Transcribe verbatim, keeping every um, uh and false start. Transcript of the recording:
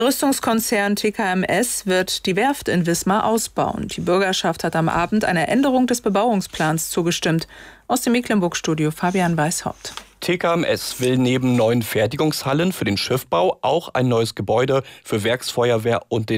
Rüstungskonzern T K M S wird die Werft in Wismar ausbauen. Die Bürgerschaft hat am Abend einer Änderung des Bebauungsplans zugestimmt. Aus dem Mecklenburg-Studio Fabian Weishaupt. T K M S will neben neuen Fertigungshallen für den Schiffbau auch ein neues Gebäude für Werksfeuerwehr und den